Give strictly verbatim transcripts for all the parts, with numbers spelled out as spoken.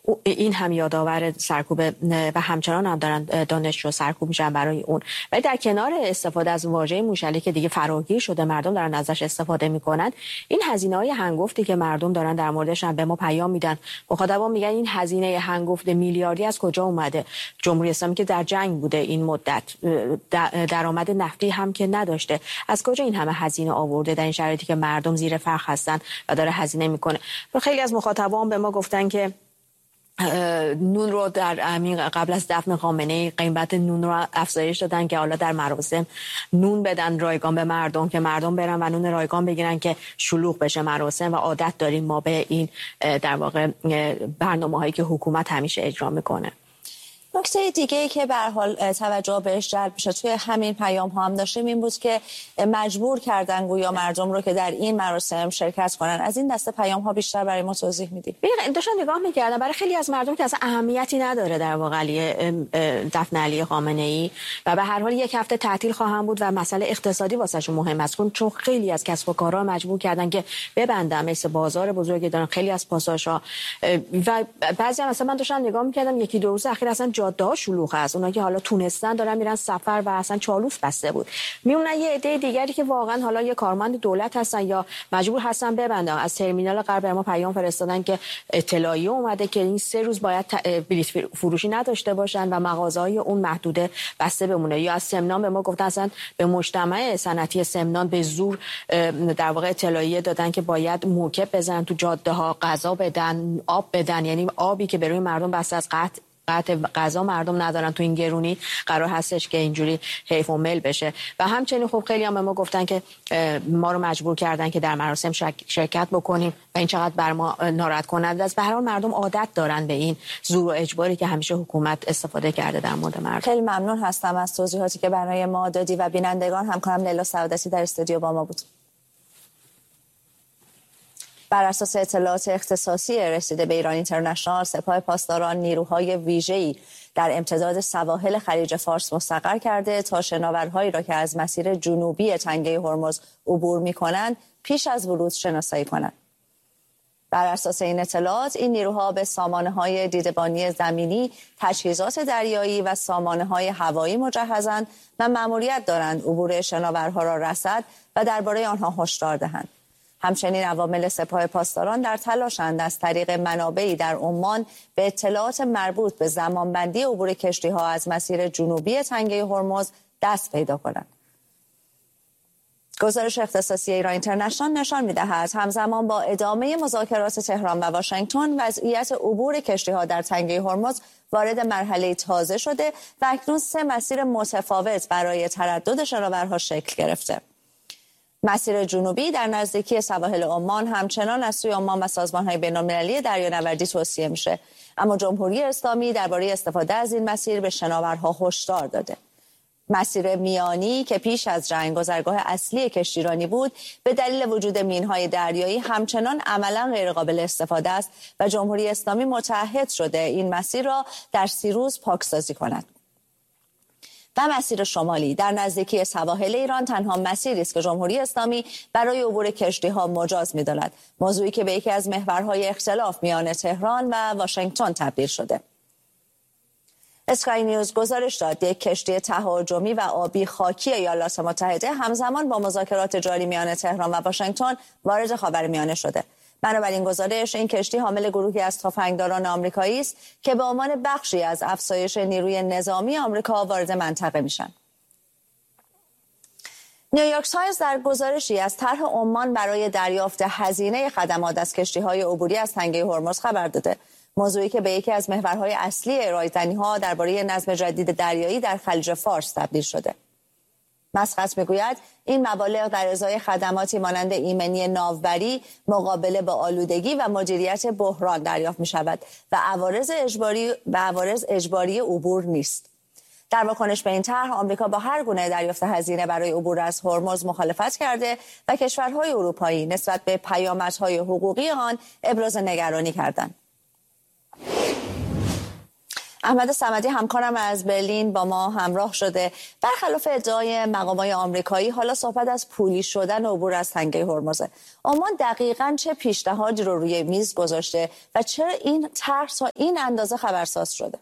این هم یادآور سرکوب و همچنان هم دارن دانشجو سرکوب میشن برای اون. ولی در کنار استفاده از واژه موشلی که دیگه فراگیر شده، مردم دارن ازش استفاده میکنن، این هزینه‌های هنگفتی که مردم دارن در موردش هم به ما پیام میدن. مخاطبان میگن این هزینه هنگفت میلیاردی از کجا اومده؟ جمهوری اسلامی که در جنگ بوده این مدت، درآمد نفتی هم که نداشته، از کجا این همه هزینه آورده در این شرایطی که مردم زیر فرق هستن و داره هزینه میکنه؟ خیلی از مخاطبان به ما گفتن که نون رو در قبل از دفن خامنه‌ای قیمت نون رو افزایش دادن که حالا در مراسم نون بدن رایگان به مردم که مردم برن و نون رایگان بگیرن که شلوغ بشه مراسم. و عادت داریم ما به این در واقع برنامه‌هایی که حکومت همیشه اجرا میکنه. نکته دیگه ای که به هر حال توجه بهش جلب میشه توی همین پیام ها هم داشتیم این بود که مجبور کردن گویا مردم رو که در این مراسم شرکت کنن. از این دسته پیام ها بیشتر برای ما توضیح میدید؟ داشتم نگاه میکردم برای خیلی از مردم که اصلا اهمیتی نداره در واقع دفن علی خامنه‌ای و به هر حال یک هفته تعطیل خواهم بود و مسئله اقتصادی واسهشون مهم است، چون خیلی از کسب و کارها مجبور کردن که ببندن، مثل بازار بزرگی دارن خیلی از پاساژها و بعضی هم مثلا من داشتم نگاه میکردم یکی دو روز اخیر اصلا جاده‌ها شلوغ است. اونایی که حالا تونستن دارن میرن سفر و اصلا چالوس بسته بود. میمونن یه عده دیگری که واقعا حالا یه کارمند دولت هستن یا مجبور هستن ببندن. از ترمینال غرب ما پیام فرستادن که اطلاعیه اومده که این سه روز باید بلیط فروشی نداشته باشن و مغازه‌های اون محدوده بسته بمونه. یا از سمنان به ما گفتن اصلا به مجتمع صنعتی سمنان به زور در واقع اطلاعیه دادن که باید موکب بزنن تو جاده‌ها، غذا بدن، آب بدن، یعنی آبی که برای مردم بس از قطع قطع غذا مردم ندارن تو این گرونی قرار هستش که اینجوری حیف و مل بشه. و همچنین خب خیلی هم به ما گفتن که ما رو مجبور کردن که در مراسم شرکت بکنیم و این چقدر بر ما ناراحت کننده است. به هر حال مردم عادت دارن به این زور و اجباری که همیشه حکومت استفاده کرده در مورد مردم. خیلی ممنون هستم از توضیحاتی که برای ما دادی و بینندگان. همکارم لیلا سعادتی در استودیو با ما بود. بر اساس اطلاعات اختصاصی رسیده به ایران اینترنشنال، سپاه پاسداران نیروهای ویژه‌ای در امتداد سواحل خلیج فارس مستقر کرده تا شناورهایی را که از مسیر جنوبی تنگه هرمز عبور می‌کنند پیش از ورود شناسایی کنند. بر اساس این اطلاعات این نیروها به سامانه‌های دیدبانی زمینی، تجهیزات دریایی و سامانه‌های هوایی مجهزند و مأموریت دارند عبور شناورها را رصد و درباره آنها هشدار دهند. همچنین عوامل سپاه پاسداران در تلاشند از طریق منابعی در عمان به اطلاعات مربوط به زمانبندی عبور کشتی‌ها از مسیر جنوبی تنگه هرمز دست پیدا کنند. گزارش اختصاصی ایران اینترنشنال نشان می‌دهد همزمان با ادامه مذاکرات تهران و واشنگتن، وضعیت عبور کشتی‌ها در تنگه هرمز وارد مرحله تازه شده و اکنون سه مسیر متفاوت برای تردد شناورها شکل گرفته. مسیر جنوبی در نزدیکی سواحل عمان همچنان از سوی عمان و سازمان‌های بین‌المللی دریانوردی توصیه میشه، اما جمهوری اسلامی درباره استفاده از این مسیر به شناورها هشدار داده. مسیر میانی که پیش از جنگ گذرگاه اصلی کشتیرانی بود، به دلیل وجود مین‌های دریایی همچنان عملاً غیرقابل استفاده است و جمهوری اسلامی متعهد شده این مسیر را در سی روز پاکسازی کند. و مسیر شمالی در نزدیکی سواحل ایران تنها مسیری است که جمهوری اسلامی برای عبور کشتی‌ها مجاز می‌داند، موضوعی که به یکی از محورهای اختلاف میان تهران و واشنگتن تبدیل شده. اسکای نیوز گزارش داد یک کشتی تهاجمی و آبی خاکی ایالات متحده همزمان با مذاکرات جاری میان تهران و واشنگتن وارد خاورمیانه شده. بنابراین گزارش این کشتی حامل گروهی از تفنگداران آمریکایی است که به عنوان بخشی از افزایش نیروی نظامی آمریکا وارد منطقه میشن. نیویورک تایمز در گزارشی از طرح عمان برای دریافت هزینه خدمات از کشتی‌های عبوری از تنگه هرمز خبر داده، موضوعی که به یکی از محورهای اصلی ارائه‌دهی‌ها درباره نظم جدید دریایی در خلیج فارس تبدیل شده. مسقط میگوید این مبالغ در ازای خدماتی مانند ایمنی ناوبری، مقابله با آلودگی و مدیریت بحران دریافت می شود و عوارض اجباری و عوارض اجباری عبور نیست. در واکنش به این طرح آمریکا با هر گونه دریافت هزینه برای عبور از هرمز مخالفت کرده و کشورهای اروپایی نسبت به پیامدهای حقوقی آن ابراز نگرانی کردند. احمد صمدی همکارم از برلین با ما همراه شده. برخلاف ادعای مقامات آمریکایی حالا صحبت از پولی شدن عبور از تنگه هرمز. عمان دقیقاً چه پیشنهادی رو روی میز گذاشته و چرا این طرح تا این اندازه خبرساز شده؟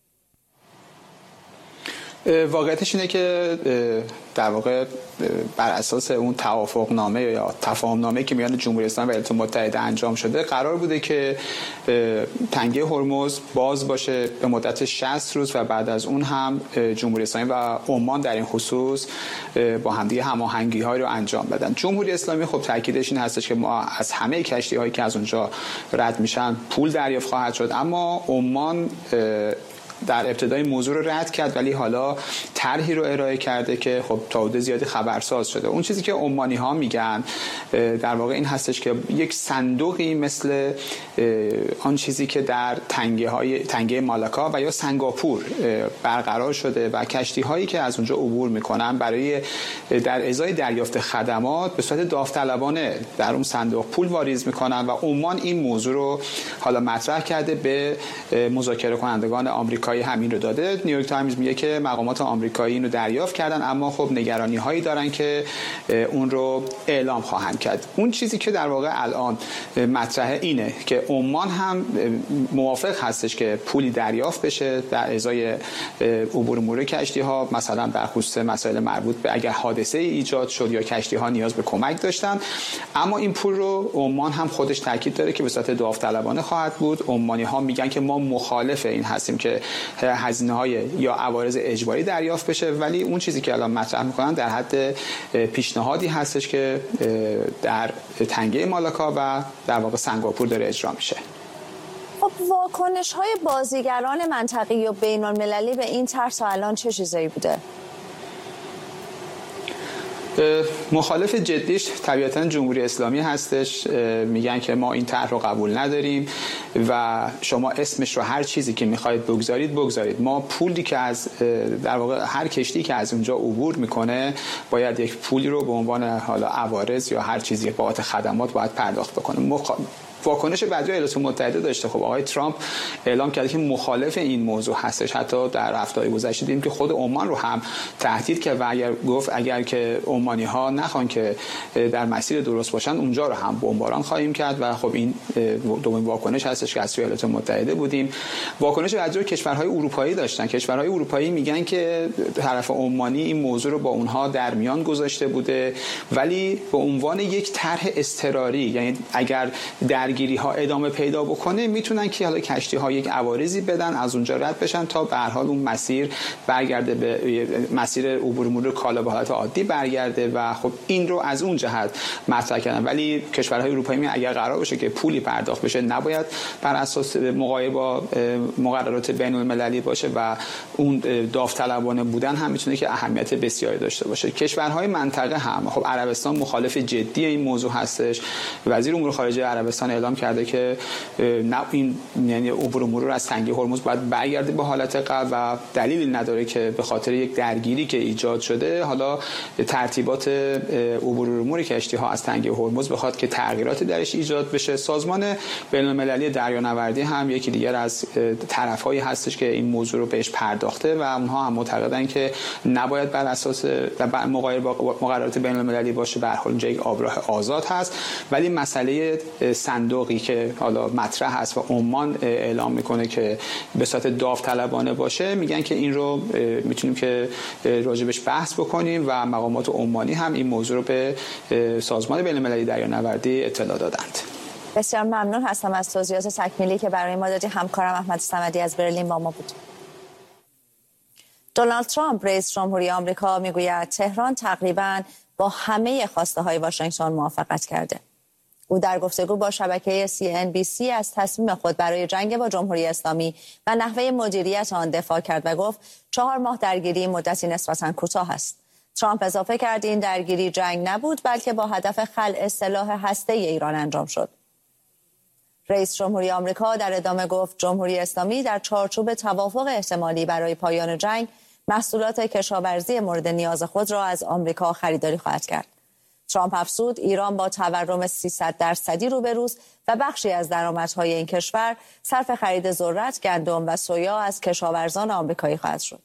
واقعیتش اینه که در واقع بر اساس اون توافقنامه یا تفاهمنامه که میان جمهوری اسلامی و ایالات متحده انجام شده قرار بوده که تنگه هرمز باز باشه به مدت شصت روز و بعد از اون هم جمهوری اسلامی و عمان در این خصوص با همدیگه هماهنگی‌هایی رو انجام بدن. جمهوری اسلامی خب تاکیدش این هستش که ما از همه کشتی‌هایی که از اونجا رد میشن پول دریافت خواهد شد، اما عمان در ابتدای موضوع رو رد کرد ولی حالا طرحی رو ارائه کرده که خب تا حد زیادی خبرساز شده. اون چیزی که عمانی ها میگن در واقع این هستش که یک صندوقی مثل آن چیزی که در تنگه های تنگه مالاکا و یا سنگاپور برقرار شده و کشتی هایی که از اونجا عبور میکنن برای در ازای دریافت خدمات به صورت داوطلبانه در اون صندوق پول واریز میکنن و عمان این موضوع رو حالا مطرح کرده به مذاکره کنندگان آمریکایی همین رو داده. نیویورک تایمز میگه که مقامات آمریکایی اینو دریافت کردن اما خب نگرانی هایی دارن که اون رو اعلام خواهند کرد. اون چیزی که در واقع الان مطرحه اینه که عمان هم موافق هستش که پولی دریافت بشه در ازای عبور مرور کشتی ها، مثلا در خصوص مسائل مربوط به اگر حادثه ایجاد شد یا کشتی ها نیاز به کمک داشتن، اما این پول رو عمان هم خودش تاکید داره که به صورت داوطلبانه خواهد بود. عمانی ها میگن که ما مخالف این هستیم که هزینه های یا عوارض اجباری دریافت بشه، ولی اون چیزی که الان مطرح میکنن در حد پیشنهادی هستش که در تنگه مالاکا و در واقع سنگاپور داره اجرا میشه. خب واکنش های بازیگران منطقی و بین المللی به این طرح تا الان چه چیزایی بوده؟ مخالف جدیش طبیعتاً جمهوری اسلامی هستش. میگن که ما این طرح رو قبول نداریم و شما اسمش رو هر چیزی که میخواید بگذارید بگذارید، ما پولی که از در واقع هر کشتی که از اونجا عبور میکنه باید یک پولی رو به عنوان حالا عوارض یا هر چیزی بابت خدمات باید پرداخت بکنه. مخ... واکنش بعدی ایالات متحده داشته. خب آقای ترامپ اعلام کرده که مخالف این موضوع هستش. حتی در هفته‌های گذشته دیدیم که خود عمان رو هم تهدید کرد و اگر گفت اگر که عمانی ها نخوان که در مسیر درست باشن اونجا رو هم بمباران خواهیم کرد و خب این دومین واکنش هستش که از سوی ایالات متحده بودیم. واکنش بعدی رو کشورهای اروپایی داشتن. کشورهای اروپایی میگن که طرف عمانی این موضوع رو با اونها در میان گذاشته بوده ولی به عنوان یک طرح اضطراری، یعنی اگر درگیری ها ادامه پیدا بکنه میتونن که حالا کشتی ها یک عوارضی بدن از اونجا رد بشن تا به هر حال اون مسیر برگرده به مسیر عبور مرور کالا به حالت عادی برگرده و خب این رو از اون جهت مطرح کردن. ولی کشورهای اروپایی میگن اگر قرار باشه که پولی پرداخت بشه نباید بر اساس مقایسه با مقررات بین المللی باشه و اون داوطلبانه بودن هم میتونه که اهمیت بسیاری داشته باشه. کشورهای منطقه هم خب عربستان مخالف جدی این موضوع هستش. وزیر امور خارجه عربستان اعلام کرده که نه این یعنی عبور مرور از تنگه هرمز باید برگرده به حالت قبل و دلیلی نداره که به خاطر یک درگیری که ایجاد شده حالا ترتیبات عبور مرور کشتی ها از تنگه هرمز بخواد که تغییراتی درش ایجاد بشه. سازمان بین المللی دریانوردی هم یکی دیگر از طرف‌هایی هستش که این موضوع رو بهش پرداخته و اونها هم معتقدن که نباید بر اساس مقایسه با مقررات بین المللی باشه. به هر حال یک آبراه آزاد هست ولی مسئله صندوقی که حالا مطرح است و عمان اعلام میکنه که به صورت داوطلبانه باشه میگن که این رو میتونیم که راجبش بحث بکنیم و مقامات عمانی هم این موضوع رو به سازمان بین المللی دریانوردی اطلاع دادند. بسیار ممنون هستم از توضیحات تکمیلی که برای ما دادی. همکارم احمد صمدی از برلین با ما بود. دونالد ترامپ رئیس جمهوری آمریکا میگوید تهران تقریباً با همه خواسته های واشنگتن موافقت کرده. او در گفتگو با شبکه سی ان بی سی از تصمیم خود برای جنگ با جمهوری اسلامی و نحوه مدیریت آن دفاع کرد و گفت چهار ماه درگیری مدتی نسبتاً کوتاه است. ترامپ اضافه کرد این درگیری جنگ نبود بلکه با هدف خلع سلاح هسته‌ای ایران انجام شد. رئیس جمهوری آمریکا در ادامه گفت جمهوری اسلامی در چارچوب توافق احتمالی برای پایان جنگ محصولات کشاورزی مورد نیاز خود را از آمریکا خریداری خواهد کرد. ترامپ افزود ایران با تورم سیصد درصدی روبروست و بخشی از درآمدهای این کشور صرف خرید ذرت، گندم و سویا از کشاورزان آمریکایی خواهد شد.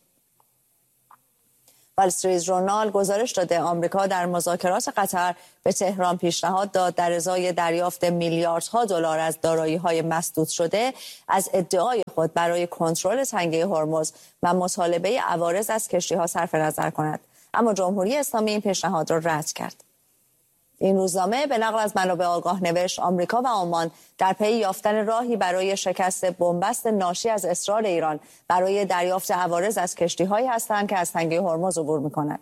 وال استریت ژورنال گزارش داده آمریکا در مذاکرات قطر به تهران پیشنهاد داد در ازای دریافت میلیاردها دلار از دارایی‌های مسدود شده از ادعای خود برای کنترل تنگه هرمز و مطالبه عوارض از کشتی‌ها صرف نظر کند، اما جمهوری اسلامی این پیشنهاد را رد کرد. این روزنامه به نقل از منابع آگاه نوشت آمریکا و عمان در پی یافتن راهی برای شکست بنبست ناشی از اصرار ایران برای دریافت عوارض از کشتی‌هایی هستند که از تنگه هرمز عبور می‌کنند.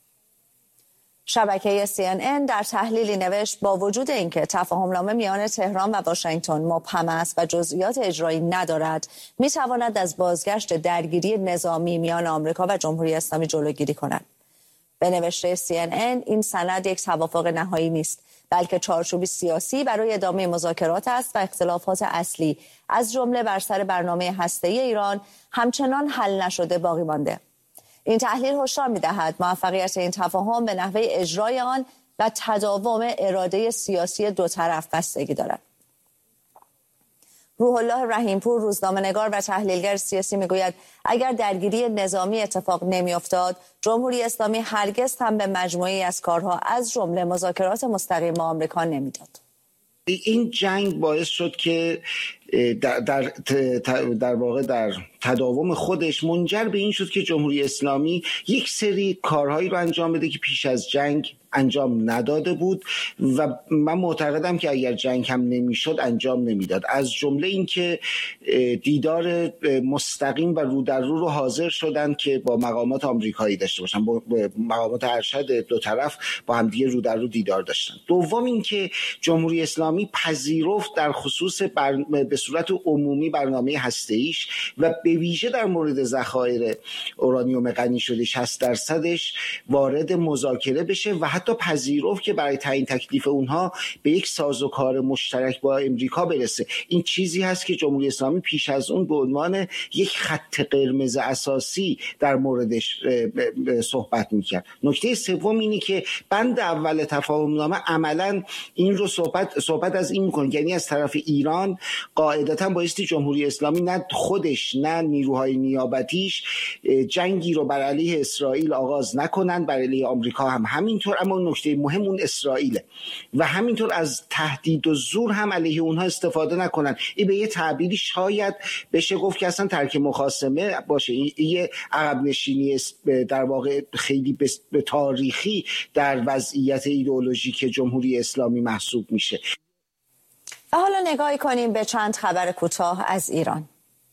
شبکه سی ان ان در تحلیلی نوشت با وجود اینکه تفاهمنامه میان تهران و واشنگتن مبهم است و جزئیات اجرایی ندارد، می‌تواند از بازگشت درگیری نظامی میان آمریکا و جمهوری اسلامی جلوگیری کند. به نوشته سی ان ان این سند یک توافق نهایی نیست، بلکه چارچوبی سیاسی برای ادامه مذاکرات است و اختلافات اصلی از جمله بر سر برنامه هسته‌ای ایران همچنان حل نشده باقی مانده. این تحلیل هشدار می‌دهد موفقیت این تفاهم به نحوه اجرای آن و تداوم اراده سیاسی دو طرف بستگی دارد. روح الله رحیمپور روزنامه‌نگار و تحلیلگر سیاسی میگوید اگر درگیری نظامی اتفاق نمی‌افتاد، جمهوری اسلامی هرگز هم به مجموعه‌ای از کارها از جمله مذاکرات مستقیم با آمریکا نمی‌داد. این جنگ باعث شد که در در در واقع در تداوم خودش منجر به این شد که جمهوری اسلامی یک سری کارهایی رو انجام بده که پیش از جنگ انجام نداده بود و من معتقدم که اگر جنگ هم نمیشد انجام نمیداد. از جمله این که دیدار مستقیم و رو در رو رو حاضر شدند که با مقامات آمریکایی داشته باشن، با مقامات ارشد دو طرف با هم دیگه رو در رو دیدار داشتن. دوم این که جمهوری اسلامی پذیرفت در خصوص بر... به صورت عمومی برنامه هسته‌ایش و به ویژه در مورد ذخایر اورانیوم غنی شده شصت درصدش وارد مذاکره بشه و حتی پذیرفت که برای تعیین تکلیف اونها به یک سازوکار مشترک با امریکا برسه. این چیزی هست که جمهوری اسلامی پیش از اون به عنوان یک خط قرمز اساسی در موردش صحبت میکرد. نکته سوم اینه که بند اول تفاهمنامه عملاً این رو صحبت صحبت از این میکنه، یعنی از طرف ایران قاعدتاً بایستی جمهوری اسلامی نه خودش نه نیروهای نیابتیش جنگی رو بر علیه اسرائیل آغاز نکنن، بر علیه آمریکا هم همینطور، اما نکته مهم اون اسرائیله و همینطور از تهدید و زور هم علیه اونها استفاده نکنن. این به یه تعبیری شاید بشه گفت که اصلا ترک مخاصمه باشه، یه عقب نشینی در واقع خیلی به تاریخی در وضعیت ایدئولوژیک جمهوری اسلامی محسوب میشه. و حالا نگاهی کنیم به چند خبر کوتاه از ایران.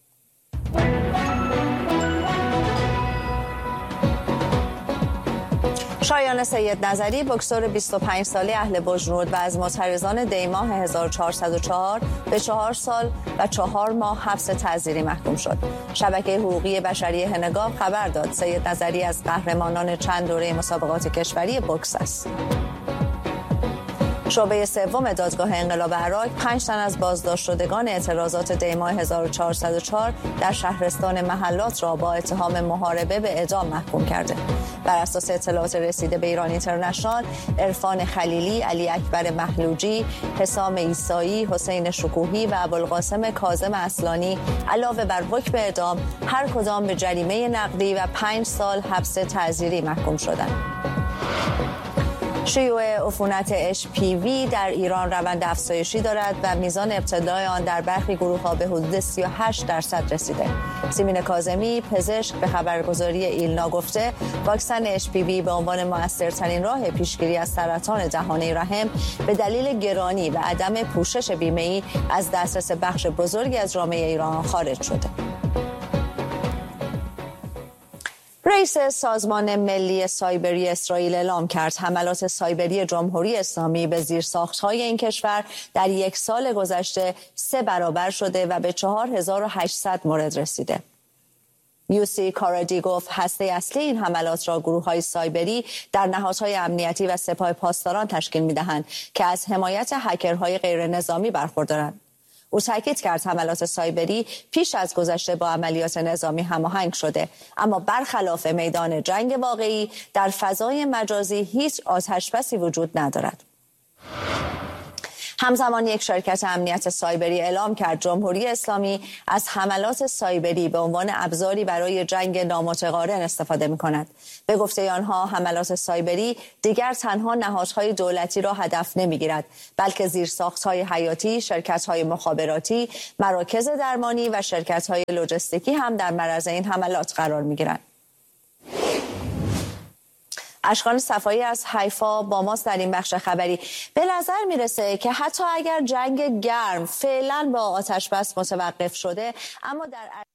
شایان سید نظری بوکسور بیست و پنج ساله اهل بجنورد و از معترضان دیماه هزار و چهارصد و چهار به چهار سال و چهار ماه حبس تعزیری محکوم شد. شبکه حقوقی بشری هنگام خبر داد سید نظری از قهرمانان چند دوره مسابقات کشوری بوکس است. شعبه سوم دادگاه انقلاب عراق پنج تن از بازداشت شدگان اعتراضات دیماه هزار و چهارصد و چهار در شهرستان محلات را با اتهام محاربه به اعدام محکوم کرده. بر اساس اطلاعات رسیده به ایران اینترنشنال، عرفان خلیلی، علی اکبر محلوجی، حسام عیسایی، حسین شکوهی و ابوالقاسم کاظم اصلانی علاوه بر حکم اعدام هر کدام به جریمه نقدی و پنج سال حبس تعزیری محکوم شدند. شیوع عفونت اچ پی وی در ایران روند افزایشی دارد و میزان ابتلای آن در برخی گروه‌ها به حدود سی و هشت درصد رسیده. سیمین کاظمی پزشک به خبرگزاری ایلنا گفته واکسن اچ پی وی به عنوان موثرترین راه پیشگیری از سرطان دهانه رحم به دلیل گرانی و عدم پوشش بیمه‌ای از دسترس بخش بزرگی از جامعه ایران خارج شده. رئیس سازمان ملی سایبری اسرائیل اعلام کرد حملات سایبری جمهوری اسلامی به زیرساخت‌های این کشور در یک سال گذشته سه برابر شده و به چهار هزار و هشتصد مورد رسیده. یوسی کارادی گفت هسته اصلی این حملات را گروه‌های سایبری در نهادهای امنیتی و سپاه پاسداران تشکیل می‌دهند که از حمایت هکرهای غیر نظامی برخوردارند. او تاکید کرد حملات سایبری پیش از گذشته با عملیات نظامی هماهنگ شده، اما برخلاف میدان جنگ واقعی در فضای مجازی هیچ آتشبسی وجود ندارد. همزمان یک شرکت امنیت سایبری اعلام کرد جمهوری اسلامی از حملات سایبری به عنوان ابزاری برای جنگ نامتقارن استفاده می‌کند. به گفته آنها حملات سایبری دیگر تنها نهادهای دولتی را هدف نمی‌گیرد، بلکه زیرساخت‌های حیاتی، شرکت‌های مخابراتی، مراکز درمانی و شرکت‌های لوجستیکی هم در معرض این حملات قرار می‌گیرند. اشکان صفایی از حیفا با ماست در این بخش خبری. به نظر میرسه که حتی اگر جنگ گرم فعلا با آتش بس متوقف شده، اما در